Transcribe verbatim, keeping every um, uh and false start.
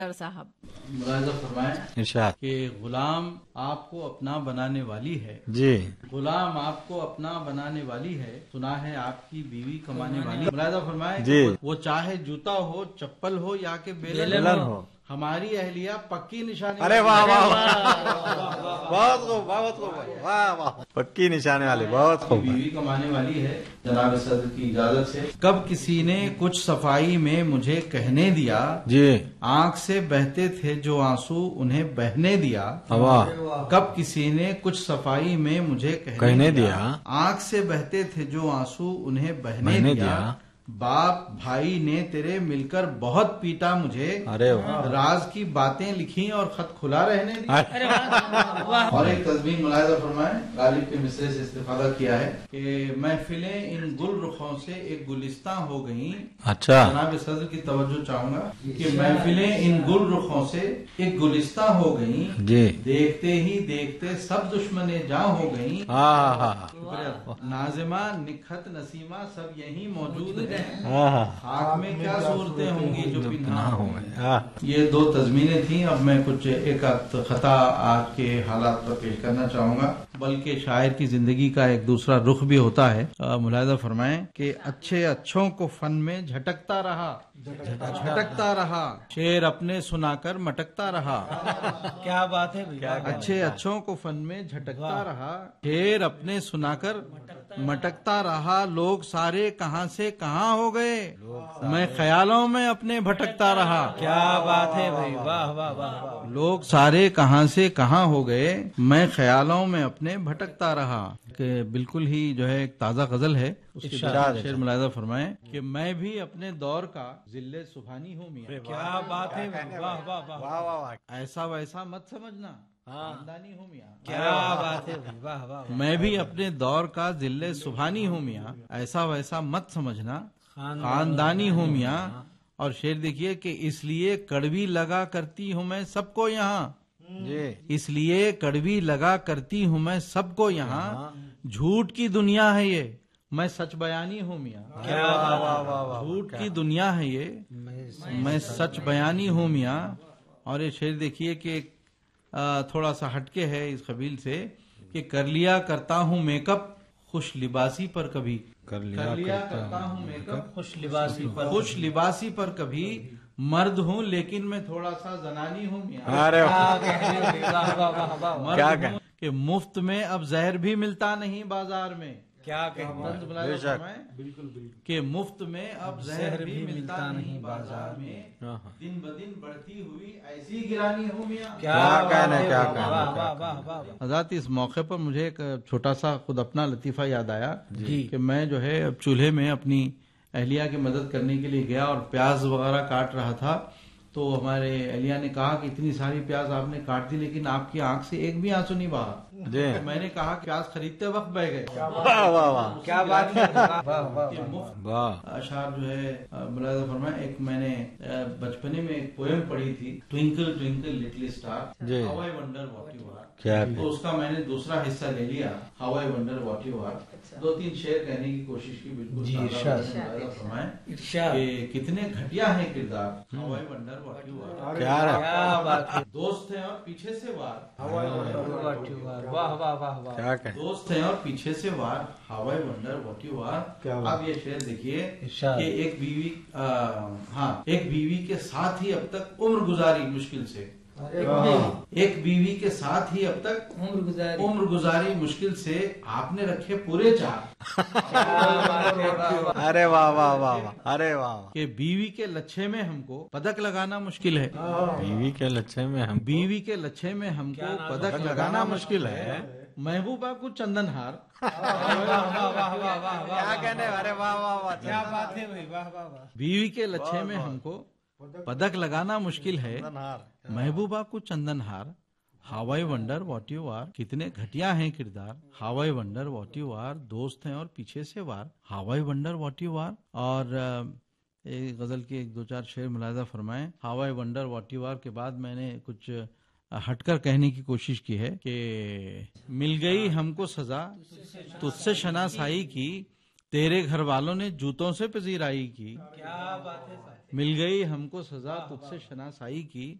صاحب ملاحظہ فرمائیں ارشاد کہ غلام آپ کو اپنا بنانے والی ہے. جی غلام آپ کو اپنا بنانے والی ہے، سنا ہے آپ کی بیوی کمانے والی. ملاحظہ فرمائیں جی. وہ چاہے جوتا ہو، چپل ہو یا کہ بیلن بیلن ہو، ہو، ہماری اہلیہ پکی نشانی. ارے واہ واہ بہت خوب بہت خوب واہ واہ پکی نشانے والی بہت خوب. بیوی کمانے والی ہے. جناب صدر کی اجازت سے، کب کسی نے کچھ صفائی میں مجھے کہنے دیا، جی آنکھ سے بہتے تھے جو آنسو انہیں بہنے دیا. واہ کب کسی نے کچھ صفائی میں مجھے کہنے, کہنے دیا, دیا آنکھ سے بہتے تھے جو آنسو انہیں بہنے, بہنے دیا, دیا. باپ بھائی نے تیرے مل کر بہت پیٹا مجھے، ارے واہ راز کی باتیں لکھی اور خط کھلا رہنے دیا. اور ایک تضمین ملاحظہ فرمائیں، غالب کے مصرے سے استفادہ کیا ہے کہ محفلیں ان گل رخوں سے ایک گلستاں ہو گئیں. اچھا جناب صدر کی توجہ چاہوں گا کہ محفلیں ان گل رخوں سے ایک گلستاں ہو گئیں، جی دیکھتے ہی دیکھتے سب دشمنیں جاں ہو گئیں. ہاں ہاں ناظمہ نکھت نسیمہ سب یہیں موجود ہیں، ہاں ہاں خاک میں کیا صورتیں ہوں گی جو پنہاں ہو ہوں گی. گئے. یہ دو تضمینیں تھیں. اب میں کچھ ایک آدھ خطا آج کے حالات پر پیش کرنا چاہوں گا، بلکہ شاعر کی زندگی کا ایک دوسرا رخ بھی ہوتا ہے. ملاحظہ فرمائیں کہ اچھے اچھوں کو فن میں جھٹکتا رہا جھٹکتا رہا شعر اپنے سنا کر مٹکتا رہا. کیا بات ہے اچھے اچھوں کو فن میں جھٹکتا رہا، شعر اپنے سنا کر مٹکتا رہا. لوگ سارے کہاں سے کہاں ہو گئے، میں خیالوں میں اپنے بھٹکتا رہا. کیا بات ہے بھائی واہ واہ واہ. لوگ سارے کہاں سے کہاں ہو گئے، میں خیالوں میں اپنے بھٹکتا رہا. کہ بالکل ہی جو ہے ایک تازہ غزل ہے، اس کے شعر ملاحظہ فرمائیں کہ میں بھی اپنے دور کا ذل سبحانی ہوں میاں. کیا بات ہے واہ واہ واہ واہ. ایسا ویسا مت سمجھنا، خاندانی ہوں میاں. کیا بات ہے واہ واہ. میں بھی اپنے دور کا ذل سبحانی ہوں میاں، ایسا ویسا مت سمجھنا، خاندانی ہوں میاں. اور شعر دیکھیے کہ اس لیے کڑوی لگا کرتی ہوں میں سب کو یہاں، جی اس لیے کڑوی لگا کرتی ہوں میں سب کو یہاں. جھوٹ کی دنیا ہے یہ، میں سچ بیانی ہوں میاں. کیا واہ واہ واہ. جھوٹ کی دنیا ہے یہ، میں سچ بیانی ہوں میاں. اور یہ شعر دیکھیے کہ تھوڑا سا ہٹکے ہے اس قبیل سے کہ کر لیا کرتا ہوں میک اپ خوش لباسی پر کبھی، کر لیا کرتا ہوں میک اپ خوش لباسی پر خوش لباسی پر کبھی، مرد ہوں لیکن میں تھوڑا سا زنانی ہوں میاں. ارے مرد ہوں کہ مفت میں اب زہر بھی ملتا نہیں بازار میں. کیا کہ مفت میں اب زہر بھی ملتا نہیں بازار میں، دن بدن بڑھتی ہوئی ایسی گرانی ہوں میاں. کیا کہنا کیا کہنا. حضرات اس موقع پر مجھے ایک چھوٹا سا خود اپنا لطیفہ یاد آیا کہ میں جو ہے اب چولہے میں اپنی اہلیہ کی مدد کرنے کے لیے گیا اور پیاز وغیرہ کاٹ رہا تھا. تو ہمارے اہلیہ نے کہا کہ اتنی ساری پیاز آپ نے کاٹ دی لیکن آپ کی آنکھ سے ایک بھی آنسو نہیں بہا. تو میں نے کہا کہ پیاز خریدتے وقت بہ گئے. کیا بات ہے. مفت اشعار جو ہے ملاحظہ فرمائیں. ایک میں نے بچپنے میں ایک پوئم پڑھی تھی، twinkle twinkle little star how I wonder what you are. تو اس کا میں نے دوسرا حصہ لے لیا، how I wonder what you are. دو تین شعر کہنے کی کوشش کی. بالکل فرمائیں کہ کتنے گھٹیا ہیں کردار، how I wonder what you are. کیا بات ہے. دوست ہیں اور پیچھے سے وار، واہ واہ واہ. دوست ہیں اور پیچھے سے وار، how I wonder what you are. اب یہ شعر دیکھیے کہ ایک بیوی ہاں ایک بیوی کے ساتھ ہی اب تک عمر گزاری مشکل سے، ایک بیوی کے ساتھ ہی اب تک عمر گزاری مشکل سے، آپ نے رکھے پورے چار. ارے واہ واہ واہ. ارے واہ. کہ بیوی کے لچھے میں ہم کو پدک لگانا مشکل ہے، بیوی کے لچھے میں ہم بیوی کے لچھے میں ہم کو پدک لگانا مشکل ہے، محبوبہ کو چندن ہار. کیا کہنے. ارے واہ واہ واہ. کیا بات ہے. بیوی کے لچھے میں ہم کو پدک لگانا مشکل ہے، محبوبہ کو چندن ہار. How I wonder what you are. کتنے گھٹیا ہیں کردار، how I wonder what you are. دوست ہیں اور پیچھے سے وار، how I wonder what you are. اور ایک غزل کے ایک دو چار شعر ملاحظہ فرمائیں. How I wonder what you are کے بعد میں نے کچھ ہٹ کر کہنے کی کوشش کی ہے کہ مل گئی ہم کو سزا تجھ سے شناسائی کی، تیرے گھر والوں نے جوتوں سے پذیرائی کی، مل گئی ہم کو سزا تجھ سے شناسائی کی،